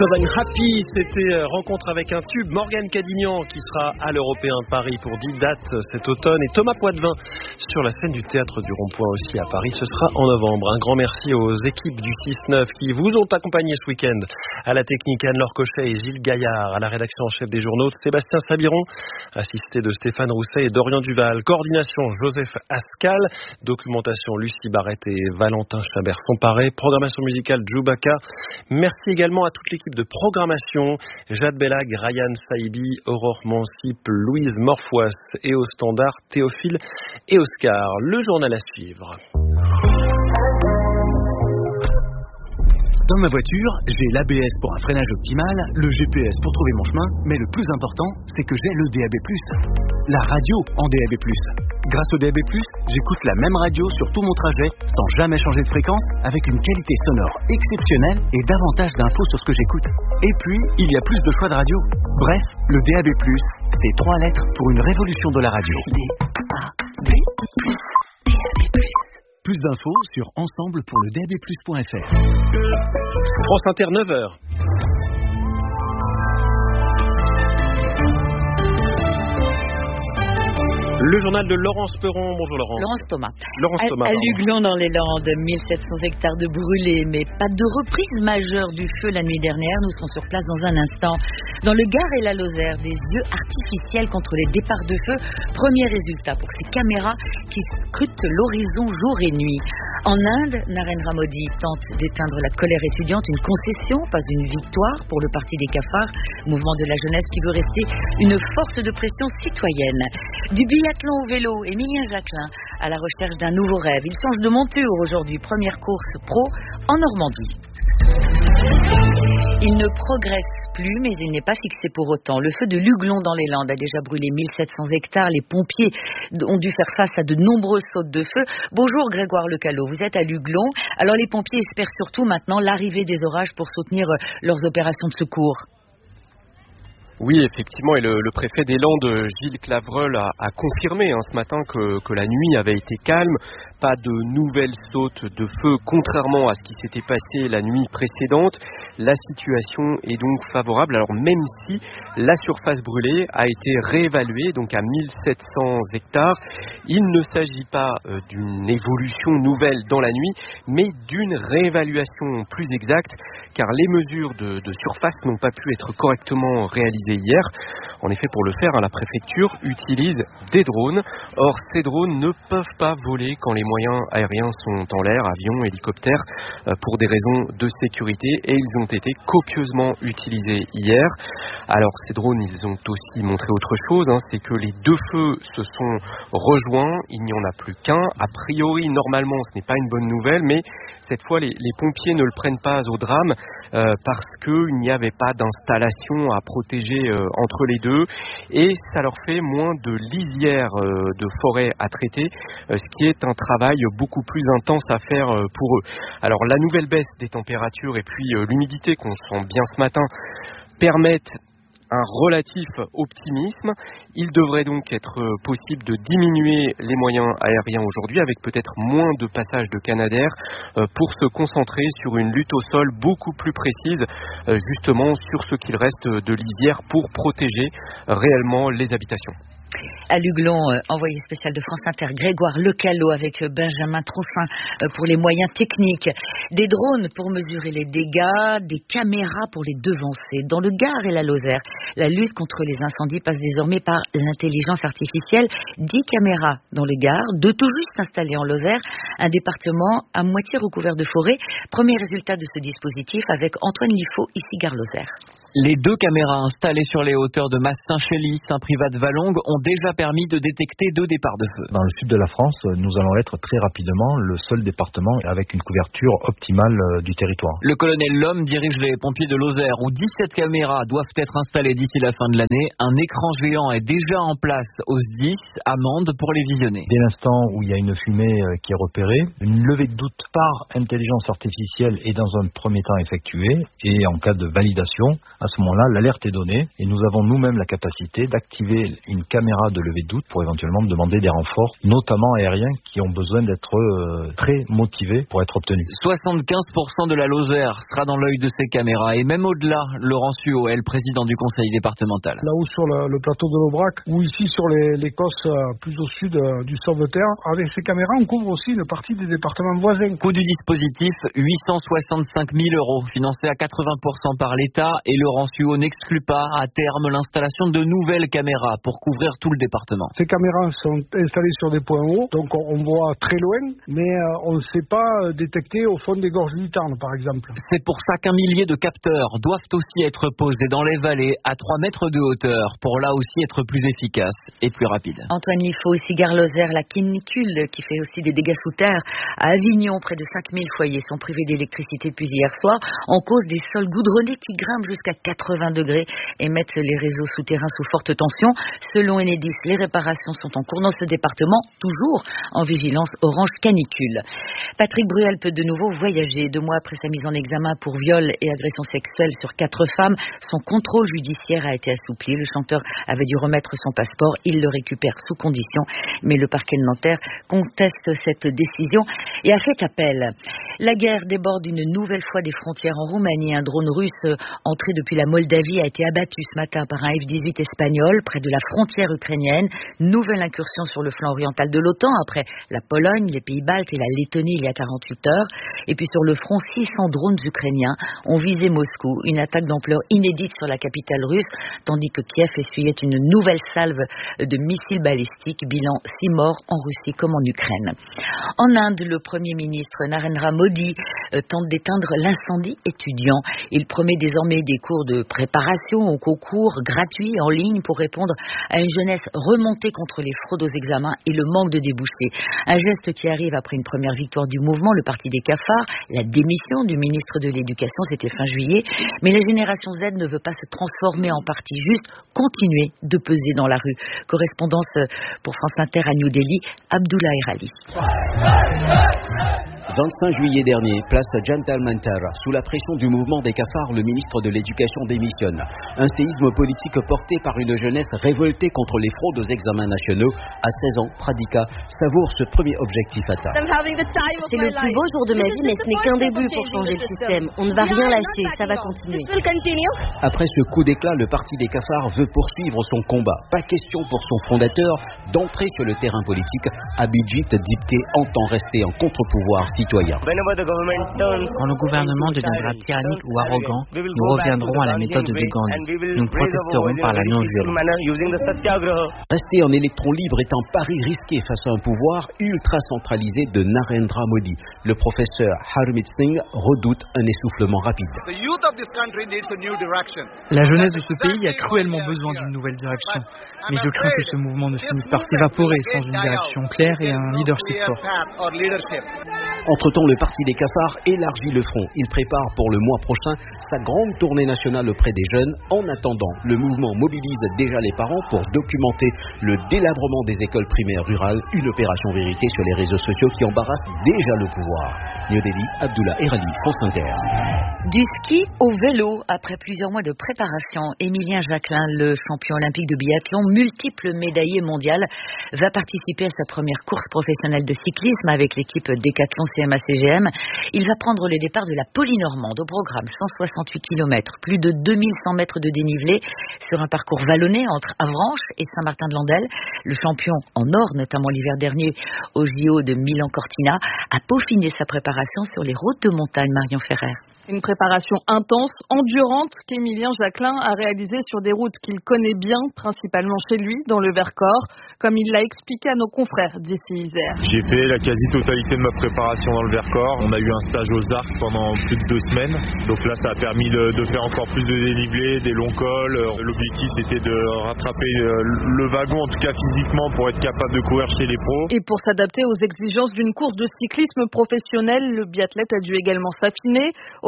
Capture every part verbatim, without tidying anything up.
Because I'm Happy, c'était rencontre avec un tube, Morgane Cadignan qui sera à l'Européen de Paris pour dix dates cet automne et Thomas Poitvin sur la scène du Théâtre du Rond-Point aussi à Paris, ce sera en novembre. Un grand merci aux équipes du six neuf qui vous ont accompagné ce week-end. À la technique, Anne-Laure Cochet et Gilles Gaillard, à la rédaction en chef des journaux, Sébastien Sabiron, assisté de Stéphane Rousset et Dorian Duval, coordination Joseph Ascal, documentation Lucie Barrette et Valentin Chabert-Somparé, programmation musicale Djoubaka. Merci également à toute l'équipe de programmation, Jade Bellag, Ryan Saibi, Aurore Mansip, Louise Morfois et au standard Théophile et Oscar. Le journal à suivre. Dans ma voiture, j'ai l'A B S pour un freinage optimal, le G P S pour trouver mon chemin, mais le plus important, c'est que j'ai le D A B plus. La radio en D A B plus. Grâce au D A B plus, j'écoute la même radio sur tout mon trajet, sans jamais changer de fréquence, avec une qualité sonore exceptionnelle et davantage d'infos sur ce que j'écoute. Et puis, il y a plus de choix de radio. Bref, le D A B plus, c'est trois lettres pour une révolution de la radio. D A B plus. D A B plus. Plus d'infos sur ensemble pour le d a b plus point f r. France Inter, neuf heures. Le journal de Laurence Perron. Bonjour Laurence. Laurence Thomas. Laurence Thomas. À, à Luglon dans les Landes, mille sept cents hectares de brûlés, mais pas de reprise majeure du feu la nuit dernière. Nous serons sur place dans un instant. Dans le Gard et la Lozère, des yeux artificiels contre les départs de feu. Premier résultat pour ces caméras qui scrutent l'horizon jour et nuit. En Inde, Narendra Modi tente d'éteindre la colère étudiante, une concession, pas une victoire pour le parti des cafards, mouvement de la jeunesse qui veut rester une force de pression citoyenne. Du biathlon au vélo, Émilien Jacquelin à la recherche d'un nouveau rêve. Il change de monture aujourd'hui, première course pro en Normandie. Il ne progresse plus, mais il n'est pas fixé pour autant. Le feu de Luglon dans les Landes a déjà brûlé mille sept cents hectares. Les pompiers ont dû faire face à de nombreuses sautes de feu. Bonjour Grégoire Lecallot, vous êtes à Luglon. Alors les pompiers espèrent surtout maintenant l'arrivée des orages pour soutenir leurs opérations de secours. Oui, effectivement, et le, le préfet des Landes, Gilles Clavreul, a, a confirmé hein, ce matin que, que la nuit avait été calme, pas de nouvelles sautes de feu, contrairement à ce qui s'était passé la nuit précédente. La situation est donc favorable, alors même si la surface brûlée a été réévaluée donc à mille sept cents hectares, il ne s'agit pas euh, d'une évolution nouvelle dans la nuit, mais d'une réévaluation plus exacte, car les mesures de, de surface n'ont pas pu être correctement réalisées hier. En effet, pour le faire, hein, la préfecture utilise des drones. Or, ces drones ne peuvent pas voler quand les moyens aériens sont en l'air, avions, hélicoptères, euh, pour des raisons de sécurité, et ils ont été copieusement utilisés hier. Alors, ces drones, ils ont aussi montré autre chose, hein, c'est que les deux feux se sont rejoints, il n'y en a plus qu'un. A priori, normalement, ce n'est pas une bonne nouvelle, mais cette fois, les, les pompiers ne le prennent pas au drame, euh, parce qu'il n'y avait pas d'installation à protéger euh, entre les deux, et ça leur fait moins de lisières euh, de forêt à traiter, euh, ce qui est un travail beaucoup plus intense à faire euh, pour eux. Alors la nouvelle baisse des températures et puis euh, l'humidité qu'on sent bien ce matin permettent un relatif optimisme. Il devrait donc être possible de diminuer les moyens aériens aujourd'hui avec peut-être moins de passages de Canadair pour se concentrer sur une lutte au sol beaucoup plus précise, justement sur ce qu'il reste de lisière pour protéger réellement les habitations. À Luglon, euh, envoyé spécial de France Inter, Grégoire Lecallot avec Benjamin Troncin euh, pour les moyens techniques. Des drones pour mesurer les dégâts, des caméras pour les devancer. Dans le Gard et la Lozère, la lutte contre les incendies passe désormais par l'intelligence artificielle. Dix caméras dans le Gard, deux tout juste installées en Lozère, un département à moitié recouvert de forêt. Premier résultat de ce dispositif avec Antoine Liffaut, ici Gare-Lozère. Les deux caméras installées sur les hauteurs de Mas-Saint-Chély, Saint-Privat-de-Valongue ont déjà permis de détecter deux départs de feu. Dans le sud de la France, nous allons être très rapidement le seul département avec une couverture optimale du territoire. Le colonel Lhomme dirige les pompiers de Lozère où dix-sept caméras doivent être installées d'ici la fin de l'année. Un écran géant est déjà en place au S D I S à Mende pour les visionner. Dès l'instant où il y a une fumée qui est repérée, une levée de doute par intelligence artificielle est dans un premier temps effectuée et en cas de validation, À ce moment-là, l'alerte est donnée et nous avons nous-mêmes la capacité d'activer une caméra de levée de doute pour éventuellement demander des renforts, notamment aériens, qui ont besoin d'être euh, très motivés pour être obtenus. soixante-quinze pour cent de la Lozère sera dans l'œil de ces caméras et même au-delà, Laurent Suot est le président du conseil départemental. Là-haut sur le, le plateau de l'Aubrac ou ici sur les, l'Écosse, euh, plus au sud euh, du Sauveterre, avec ces caméras, on couvre aussi une partie des départements voisins. Coût du dispositif, huit cent soixante-cinq mille euros, financé à quatre-vingts pour cent par l'État, et Laurent Suot n'exclut pas à terme l'installation de nouvelles caméras pour couvrir tout le département. Ces caméras sont installées sur des points hauts, donc on, on voit très loin, mais euh, on ne sait pas détecter au fond des gorges du Tarn, par exemple. C'est pour ça qu'un millier de capteurs doivent aussi être posés dans les vallées à trois mètres de hauteur, pour là aussi être plus efficaces et plus rapides. Antoine Liffaut, Cigare-Lozère, la canicule qui fait aussi des dégâts sous terre. À Avignon, près de cinq mille foyers sont privés d'électricité depuis hier soir en cause des sols goudronnés qui grimpent jusqu'à quatre-vingts degrés et mettent les réseaux souterrains sous forte tension. Selon Enedis, les réparations sont en cours dans ce département, toujours en vigilance orange canicule. Patrick Bruel peut de nouveau voyager. Deux mois après sa mise en examen pour viol et agression sexuelle sur quatre femmes, son contrôle judiciaire a été assoupli. Le chanteur avait dû remettre son passeport. Il le récupère sous condition, mais le parquet de Nanterre conteste cette décision et a fait appel. La guerre déborde une nouvelle fois des frontières en Roumanie. Un drone russe entré depuis la Moldavie a été abattu ce matin par un F dix-huit espagnol près de la frontière ukrainienne. Nouvelle incursion sur le flanc oriental de l'OTAN après la Pologne, les Pays-Baltes et la Lettonie il y a quarante-huit heures. Et puis sur le front, six cents drones ukrainiens ont visé Moscou. Une attaque d'ampleur inédite sur la capitale russe, tandis que Kiev essuyait une nouvelle salve de missiles balistiques. Bilan six morts en Russie comme en Ukraine. En Inde, le Premier ministre Narendra Modi euh, tente d'éteindre l'incendie étudiant. Il promet désormais des cours de préparation aux concours gratuits en ligne pour répondre à une jeunesse remontée contre les fraudes aux examens et le manque de débouchés. Un geste qui arrive après une première victoire du mouvement, le parti des cafards. La démission du ministre de l'Éducation, c'était fin juillet. Mais la génération Z ne veut pas se transformer en parti, juste continuer de peser dans la rue. Correspondance pour France Inter à New Delhi, Abdullah Erali. vingt-cinq juillet dernier, place Jantar Mantar. Sous la pression du mouvement des cafards, le ministre de l'Éducation démissionne. Un séisme politique porté par une jeunesse révoltée contre les fraudes aux examens nationaux. À seize ans, Pradika savoure ce premier objectif atteint. C'est le plus beau jour de ma vie, mais ce n'est qu'un début pour changer le système. On ne va rien lâcher, ça va continuer. Après ce coup d'éclat, le parti des cafards veut poursuivre son combat. Pas question pour son fondateur d'entrer sur le terrain politique. Abhijit Dipke entend rester en contre-pouvoir citoyen. Quand le gouvernement deviendra tyrannique ou arrogant, nous reviendrons à la méthode de Gandhi. Nous protesterons par la non-violence. Rester en électron libre est un pari risqué face à un pouvoir ultra centralisé de Narendra Modi. Le professeur Harmeet Singh redoute un essoufflement rapide. La jeunesse de ce pays a cruellement besoin d'une nouvelle direction. Mais je crains que ce mouvement ne finisse par s'évaporer sans une direction claire et un leadership fort. Entre-temps, le parti des cafards élargit le front. Il prépare pour le mois prochain sa grande tournée nationale auprès des jeunes. En attendant, le mouvement mobilise déjà les parents pour documenter le délabrement des écoles primaires rurales. Une opération vérité sur les réseaux sociaux qui embarrasse déjà le pouvoir. New Delhi, Abdullah Erali, France Inter. Du ski au vélo, après plusieurs mois de préparation, Émilien Jacquelin, le champion olympique de biathlon, multiple médaillé mondial, va participer à sa première course professionnelle de cyclisme avec l'équipe Décathlon C M A C G M. Il va prendre le départ de la Polynormande au programme cent soixante-huit kilomètres, plus de deux mille cent mètres de dénivelé sur un parcours vallonné entre Avranches et Saint-Martin-de-Landelle. Le champion en or, notamment l'hiver dernier au J O de Milan-Cortina, a peaufiné sa préparation sur les routes de montagne. Marion Ferrer. Une préparation intense, endurante, qu'Émilien Jacquelin a réalisée sur des routes qu'il connaît bien, principalement chez lui, dans le Vercors, comme il l'a expliqué à nos confrères d'ici Isère. J'ai fait la quasi-totalité de ma préparation dans le Vercors. On a eu un stage aux Arcs pendant plus de deux semaines. Donc là, ça a permis de, de faire encore plus de dénivelé, des longs cols. L'objectif, c'était de rattraper le wagon, en tout cas physiquement, pour être capable de courir chez les pros. Et pour s'adapter aux exigences d'une course de cyclisme professionnel, le biathlète a dû également s'affiner. Au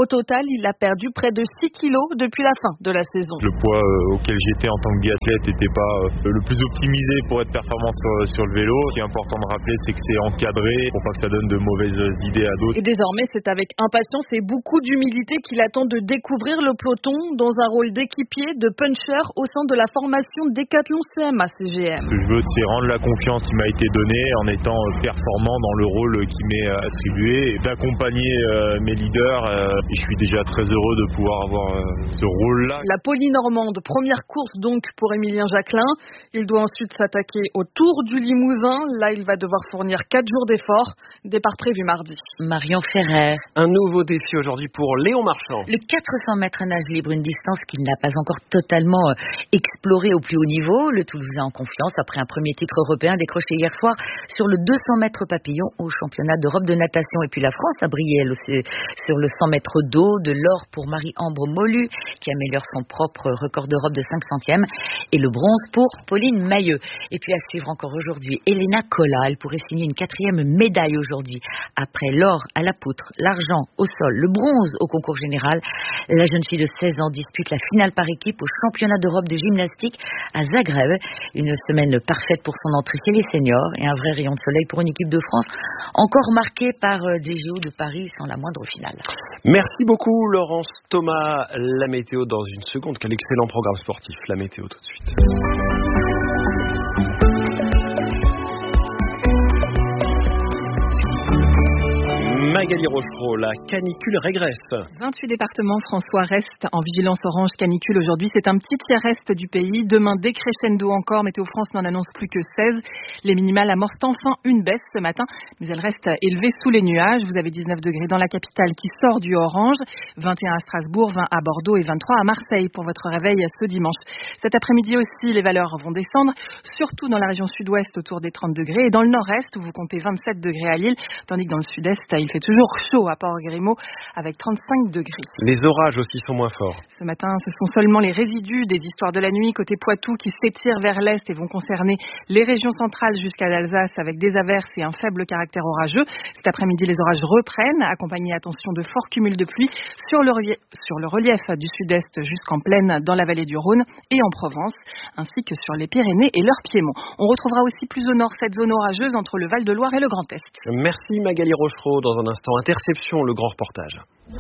Au total, il a perdu près de six kilos depuis la fin de la saison. Le poids euh, auquel j'étais en tant que biathlète n'était pas euh, le plus optimisé pour être performant sur, sur le vélo. Ce qui est important de rappeler, c'est que c'est encadré pour pas que ça donne de mauvaises idées à d'autres. Et désormais, c'est avec impatience et beaucoup d'humilité qu'il attend de découvrir le peloton dans un rôle d'équipier, de puncher au sein de la formation Décathlon C M A C G M. Ce que je veux, c'est rendre la confiance qui m'a été donnée en étant performant dans le rôle qui m'est attribué et d'accompagner euh, mes leaders. Euh, et je suis déjà très heureux de pouvoir avoir euh, ce rôle-là. La Polynormande, première course donc pour Émilien Jacquelin. Il doit ensuite s'attaquer au Tour du Limousin. Là, il va devoir fournir quatre jours d'efforts. Départ prévu mardi. Marion Ferrer. Un nouveau défi aujourd'hui pour Léon Marchand. Le quatre cents mètres nage libre, une distance qu'il n'a pas encore totalement euh, explorée au plus haut niveau. Le Toulousain en confiance après un premier titre européen décroché hier soir sur le deux cents mètres papillon au championnat d'Europe de natation. Et puis la France a brillé elle aussi sur le cent mètres d'eau, de l'or pour Marie-Ambre Molu qui améliore son propre record d'Europe de cinq centièmes et le bronze pour Pauline Mailleux. Et puis à suivre encore aujourd'hui, Elena Cola, elle pourrait signer une quatrième médaille aujourd'hui. Après l'or à la poutre, l'argent au sol, le bronze au concours général, la jeune fille de seize ans dispute la finale par équipe au championnat d'Europe de gymnastique à Zagreb. Une semaine parfaite pour son entrée chez les seniors et un vrai rayon de soleil pour une équipe de France encore marquée par des J O de Paris sans la moindre finale. Merci beaucoup Laurence Thomas. La météo dans une seconde. Quel excellent programme sportif. La météo tout de suite. Magali Rochereau, la canicule régresse. vingt-huit départements, François, restent en vigilance orange canicule aujourd'hui. C'est un petit tiers-est du pays. Demain, décrescendo encore. Météo France n'en annonce plus que seize. Les minimales amorcent enfin une baisse ce matin, mais elles restent élevées sous les nuages. Vous avez dix-neuf degrés dans la capitale qui sort du orange, vingt et un à Strasbourg, vingt à Bordeaux et vingt-trois à Marseille pour votre réveil ce dimanche. Cet après-midi aussi, les valeurs vont descendre, surtout dans la région sud-ouest autour des trente degrés et dans le nord-est où vous comptez vingt-sept degrés à Lille, tandis que dans le sud-est, il fait toujours chaud à Port-Grimaud avec trente-cinq degrés. Les orages aussi sont moins forts. Ce matin, ce sont seulement les résidus des histoires de la nuit côté Poitou qui s'étirent vers l'est et vont concerner les régions centrales jusqu'à l'Alsace avec des averses et un faible caractère orageux. Cet après-midi, les orages reprennent, accompagnés, attention, de forts cumuls de pluie sur le relief, sur le relief du sud-est jusqu'en plaine dans la vallée du Rhône et en Provence, ainsi que sur les Pyrénées et leur Piémont. On retrouvera aussi plus au nord cette zone orageuse entre le Val-de-Loire et le Grand Est. Merci Magali Rochereau. Dans un instant, Interception, le grand reportage.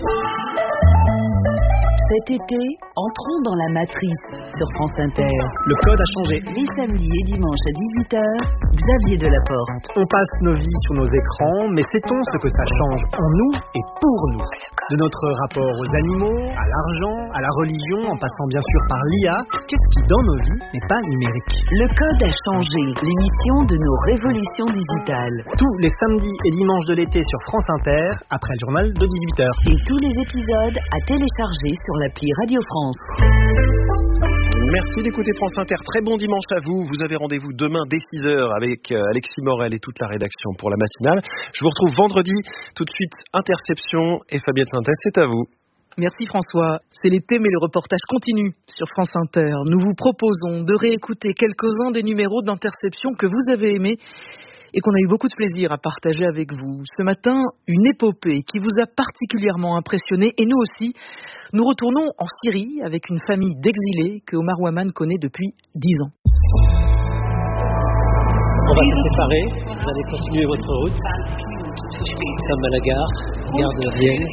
Cet été, entrons dans la matrice sur France Inter. Le code a changé. Les samedis et dimanches à dix-huit heures, Xavier Delaporte. On passe nos vies sur nos écrans, mais sait-on ce que ça change en nous et pour nous? De notre rapport aux animaux, à l'argent, à la religion, en passant bien sûr par l'I A, qu'est-ce qui dans nos vies n'est pas numérique? Le code a changé, l'émission de nos révolutions digitales. Tous les samedis et dimanches de l'été sur France Inter, après le journal de dix-huit heures. Et tous les épisodes à télécharger sur l'appli Radio France. Merci d'écouter France Inter. Très bon dimanche à vous. Vous avez rendez-vous demain dès six heures avec Alexis Morel et toute la rédaction pour la matinale. Je vous retrouve vendredi. Tout de suite, Interception et Fabienne Synthèse, c'est à vous. Merci François. C'est l'été, mais le reportage continue sur France Inter. Nous vous proposons de réécouter quelques-uns des numéros d'Interception que vous avez aimés et qu'on a eu beaucoup de plaisir à partager avec vous. Ce matin, une épopée qui vous a particulièrement impressionné, et nous aussi. Nous retournons en Syrie avec une famille d'exilés que Omar Ouaman connaît depuis dix ans. On va se séparer, vous allez continuer votre route. Nous sommes à la gare, gare de Vienne.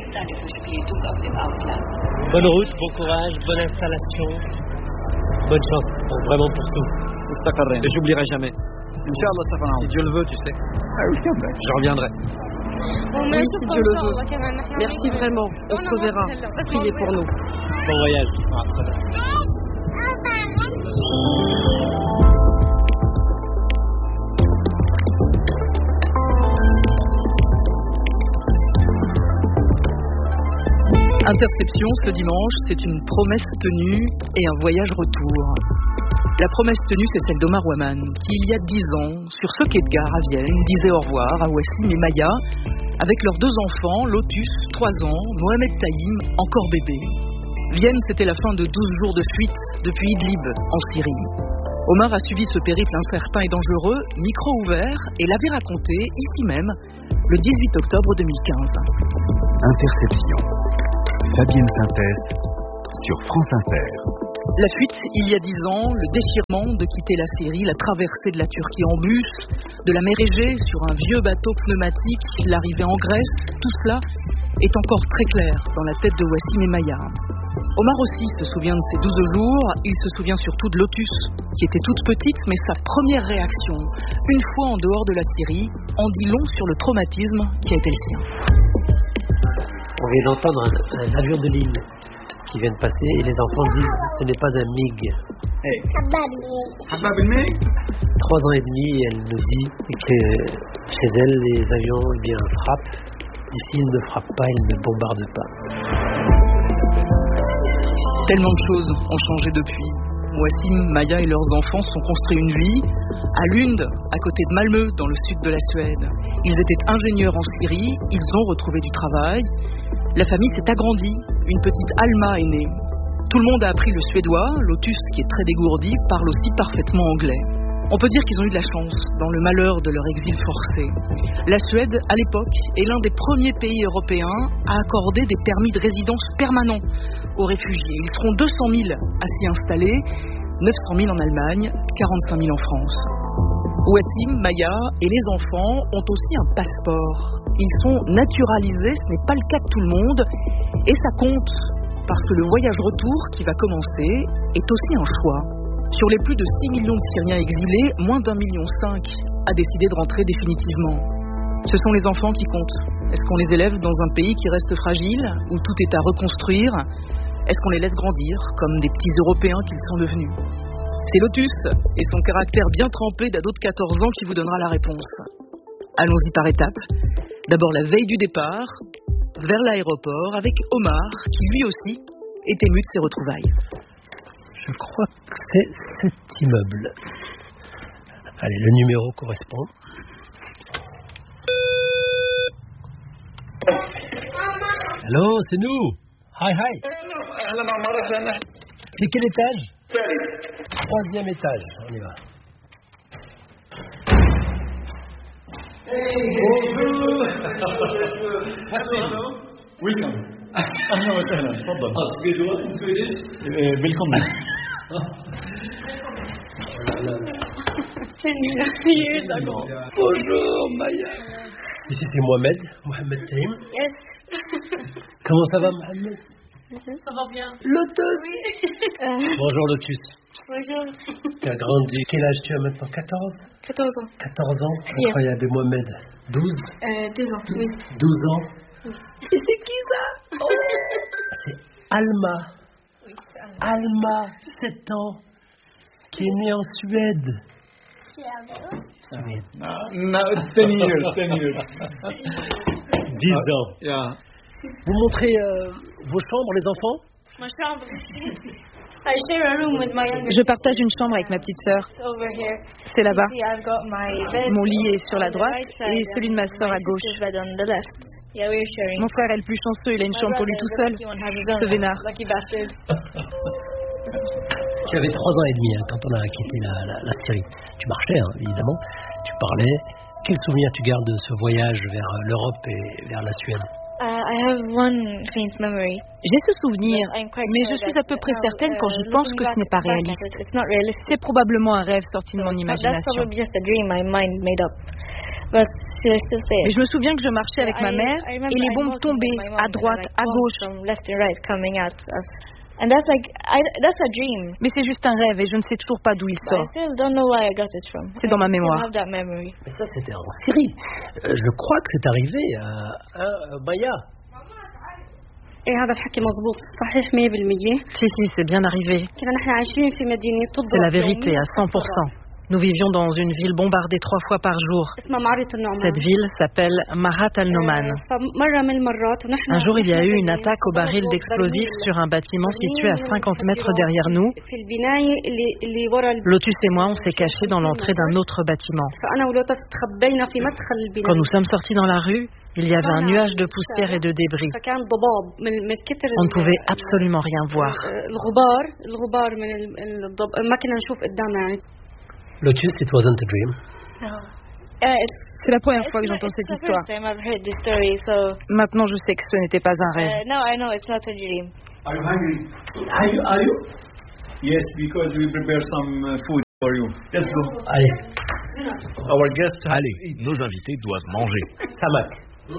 Bonne route, bon courage, bonne installation. Bonne chance, pour, vraiment pour tout. Et j'oublierai jamais. Si Dieu le veut, tu sais. Je reviendrai. Oui, si Dieu le veut. Merci vraiment. On se reverra. Priez pour nous. Bon voyage. Interception ce dimanche, c'est une promesse tenue et un voyage retour. La promesse tenue, c'est celle d'Omar Ouaman, qui, il y a dix ans, sur ce quai de gare à Vienne, disait au revoir à Wassim et Maya, avec leurs deux enfants, Lotus, trois ans, Mohamed Taïm, encore bébé. Vienne, c'était la fin de douze jours de fuite depuis Idlib, en Syrie. Omar a suivi ce périple incertain et dangereux, micro ouvert, et l'avait raconté, ici même, le dix-huit octobre deux mille quinze. Interception. Fabienne Synthèse sur France Inter. La fuite, il y a dix ans, le déchirement de quitter la Syrie, la traversée de la Turquie en bus, de la mer Égée sur un vieux bateau pneumatique, l'arrivée en Grèce, tout cela est encore très clair dans la tête de Wassim et Maya. Omar aussi se souvient de ces douze jours, il se souvient surtout de Lotus, qui était toute petite, mais sa première réaction, une fois en dehors de la Syrie, en dit long sur le traumatisme qui a été le sien. On vient d'entendre un, un avion de ligne qui vient de passer et les enfants disent ce n'est pas un MiG. Hey. Trois ans et demi, elle nous dit que chez elle les avions eh bien, frappent. Ici ils ne frappent pas, ils ne bombardent pas. Tellement de choses ont changé depuis. Wassim, Maya et leurs enfants se sont construits une vie à Lund, à côté de Malmö, dans le sud de la Suède. Ils étaient ingénieurs en Syrie, ils ont retrouvé du travail. La famille s'est agrandie, une petite Alma est née. Tout le monde a appris le suédois, Lotus, qui est très dégourdi, parle aussi parfaitement anglais. On peut dire qu'ils ont eu de la chance dans le malheur de leur exil forcé. La Suède, à l'époque, est l'un des premiers pays européens à accorder des permis de résidence permanents aux réfugiés. Ils seront deux cent mille à s'y installer, neuf cent mille en Allemagne, quarante-cinq mille en France. Wassim, Maya et les enfants ont aussi un passeport. Ils sont naturalisés, ce n'est pas le cas de tout le monde, et ça compte, parce que le voyage retour qui va commencer est aussi un choix. Sur les plus de six millions de Syriens exilés, moins d'un million cinq a décidé de rentrer définitivement. Ce sont les enfants qui comptent. Est-ce qu'on les élève dans un pays qui reste fragile, où tout est à reconstruire ? Est-ce qu'on les laisse grandir, comme des petits Européens qu'ils sont devenus ? C'est Lotus et son caractère bien trempé d'ado de quatorze ans qui vous donnera la réponse. Allons-y par étapes. D'abord la veille du départ, vers l'aéroport, avec Omar, qui lui aussi est ému de ses retrouvailles. Je crois que c'est cet immeuble. Allez, le numéro correspond. Allô, c'est nous. Hi, hi. C'est quel étage? Troisième étage, on y va. Bonjour. Welcome. أهلا وسهلا تفضل. Ah, Swedish? Swedish? Välkommen. Years ago. Bonjour Maya. Ici c'est Mohamed, Mohamed Taïm. Yes. Comment ça va Mohamed? Ça va bien. Lotus. Bonjour Lotus. Bonjour. Tu as grandi. Quel âge tu as maintenant? quatorze? quatorze ans. quatorze ans. Incroyable. Et Mohamed? douze? Euh, deux ans, oui. douze ans. Oui. Et c'est qui ça? Oh. C'est Alma. Oui, c'est Alma. Alma, sept ans, qui est née en Suède. Suède. No, ten years, ten years. dix ans. Yeah. Vous montrez euh, vos chambres, les enfants? Ma chambre ici. I share a room with my younger Je partage une chambre avec ma petite sœur. over here. C'est là-bas. You see, I've got my bed Mon lit est sur la on the droite right side et celui de ma sœur and à my gauche. sister's bed on the left. Yeah, we're sharing. Mon frère est le plus chanceux, il a une My chambre pour lui brother tout is seul. the lucky one, has his own Ce vénard. lucky bastard. Tu avais trois ans et demi hein, quand on a quitté la, la, la Syrie. Tu marchais, hein, évidemment. Tu parlais. Quel souvenir tu gardes de ce voyage vers l'Europe et vers la Suède? Uh, I have one faint memory. J'ai ce souvenir, mais je suis à peu près certaine quand j'y pense que ce n'est pas réaliste. C'est probablement un rêve sorti de mon imagination. Mais je me souviens que je marchais avec ma mère et les bombes tombaient à droite, à gauche. Mais c'est juste un rêve et je ne sais toujours pas d'où il sort. C'est dans ma mémoire. Mais ça, c'était en Syrie. Euh, je crois que c'est arrivé à, à Maya. Si, si, c'est bien arrivé. C'est la vérité à cent pour cent. Nous vivions dans une ville bombardée trois fois par jour. Cette ville s'appelle Marat al-Noman. Un jour, il y a eu une attaque au baril d'explosifs sur un bâtiment situé à cinquante mètres derrière nous. Lotus et moi, on s'est cachés dans l'entrée d'un autre bâtiment. Quand nous sommes sortis dans la rue, il y avait un nuage de poussière et de débris. On ne pouvait absolument rien voir. Lotus, it wasn't a dream. No. C'est la première fois que j'entends cette histoire. Maintenant, je sais que ce n'était pas un rêve. Are you hungry? Are you? Are you? Yes, because we prepare some food for you. Let's go. Allez. Our guests, allez, nos invités doivent manger. Samak.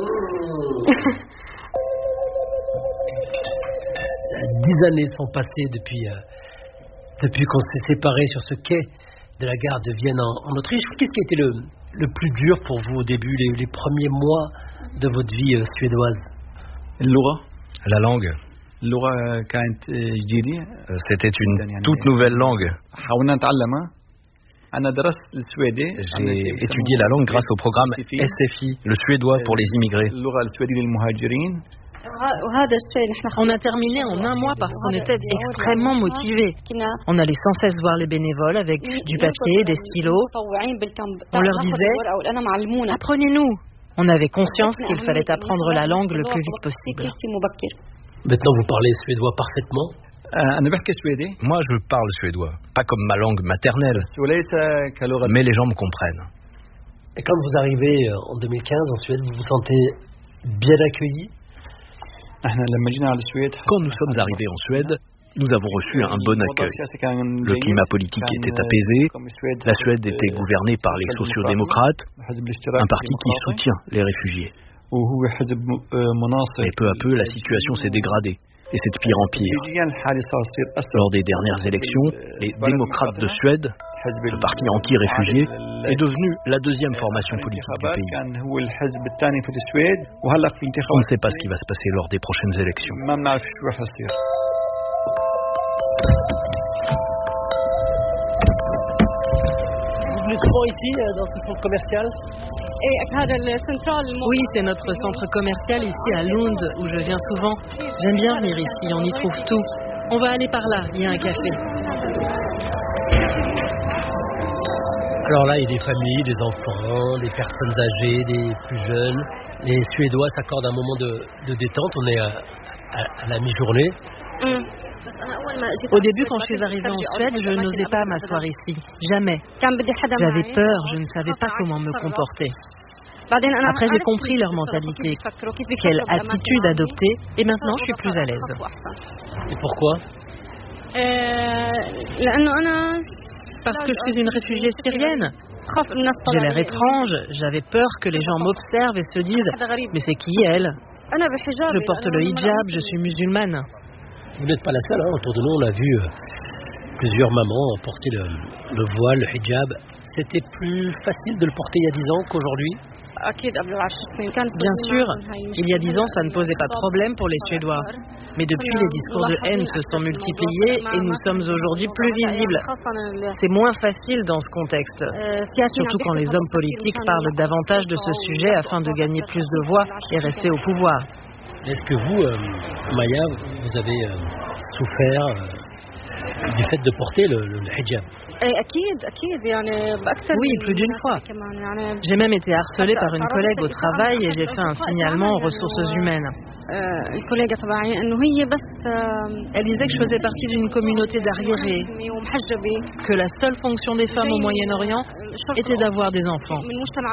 Dix années sont passées depuis, euh, depuis qu'on s'est séparés sur ce quai de la gare de Vienne en, en Autriche. Qu'est-ce qui a été le, le plus dur pour vous au début, les, les premiers mois de votre vie euh, suédoise? La langue. C'était une toute nouvelle langue. J'ai étudié la langue grâce au programme S F I, le suédois pour les immigrés. On a terminé en un mois parce qu'on était extrêmement motivés. On allait sans cesse voir les bénévoles avec du papier, des stylos. On leur disait « Apprenez-nous ». On avait conscience qu'il fallait apprendre la langue le plus vite possible. Maintenant, vous parlez suédois parfaitement. Moi, je parle suédois, pas comme ma langue maternelle, mais les gens me comprennent. Et quand vous arrivez en deux mille quinze en Suède, vous vous sentez bien accueilli? Quand nous sommes arrivés en Suède, nous avons reçu un bon accueil. Le climat politique était apaisé, la Suède était gouvernée par les sociodémocrates, un parti qui soutient les réfugiés. Mais peu à peu, la situation s'est dégradée, et c'est de pire en pire. Lors des dernières élections, les démocrates de Suède, le parti anti-réfugié, est devenu la deuxième formation politique du pays. On ne sait pas ce qui va se passer lors des prochaines élections. Vous venez souvent ici, dans ce centre commercial? Oui, c'est notre centre commercial ici à Lund, où je viens souvent. J'aime bien venir ici, on y trouve tout. On va aller par là, il y a un café. Alors là, il y a des familles, des enfants, des personnes âgées, des plus jeunes. Les Suédois s'accordent un moment de, de détente, on est à, à, à la mi-journée. Mm. Au début, quand je suis arrivée en Suède, je n'osais pas m'asseoir ici. Jamais. J'avais peur, je ne savais pas comment me comporter. Après, j'ai compris leur mentalité, quelle attitude adopter, et maintenant, je suis plus à l'aise. Et pourquoi? Parce que je suis une réfugiée syrienne. J'ai l'air étrange, j'avais peur que les gens m'observent et se disent « Mais c'est qui elle ?» Je porte le hijab, je suis musulmane. Vous n'êtes pas la seule, hein. Autour de nous, on a vu euh, plusieurs mamans porter le, le voile, le hijab. C'était plus facile de le porter il y a dix ans qu'aujourd'hui? Bien sûr, il y a dix ans, ça ne posait pas de problème pour les Suédois. Mais depuis, les discours de haine se sont multipliés et nous sommes aujourd'hui plus visibles. C'est moins facile dans ce contexte, surtout quand les hommes politiques parlent davantage de ce sujet afin de gagner plus de voix et rester au pouvoir. Est-ce que vous, euh, Maya, vous avez euh, souffert euh, du fait de porter le, le, le hijab? Oui, plus d'une fois. J'ai même été harcelée par une collègue au travail et j'ai fait un signalement aux ressources humaines. Elle disait que je faisais partie d'une communauté d'arriérés, que la seule fonction des femmes au Moyen-Orient était d'avoir des enfants.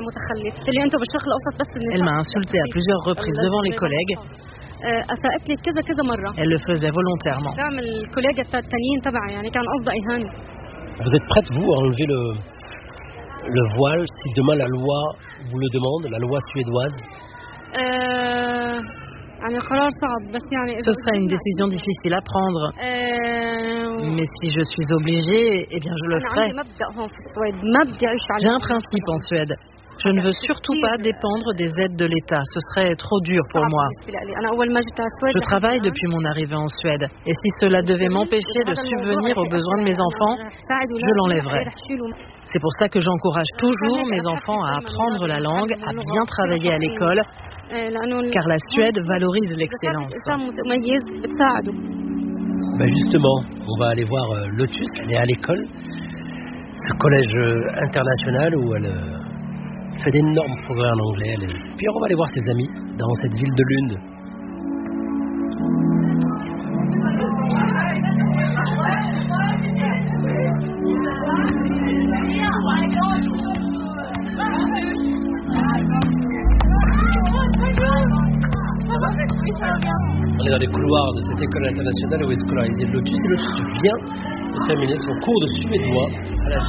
Elle m'a insultée à plusieurs reprises devant les collègues. Elle le faisait volontairement. Vous êtes prête, vous, à enlever le, le voile si demain la loi vous le demande, la loi suédoise? Ce serait une décision difficile à prendre. Mais si je suis obligée, eh bien je le ferai. J'ai un principe en Suède. Je ne veux surtout pas dépendre des aides de l'État. Ce serait trop dur pour moi. Je travaille depuis mon arrivée en Suède. Et si cela devait m'empêcher de subvenir aux besoins de mes enfants, je l'enlèverais. C'est pour ça que j'encourage toujours mes enfants à apprendre la langue, à bien travailler à l'école, car la Suède valorise l'excellence. Ben justement, on va aller voir euh, Lotus, elle est à l'école, ce collège euh, international où elle euh, fait d'énormes progrès en anglais. Elle est... Puis on va aller voir ses amis dans cette ville de Lund. entrer dans les couloirs de cette école internationale où est scolarisé Lotus. Et Lotus vient de terminer son cours de suédois à la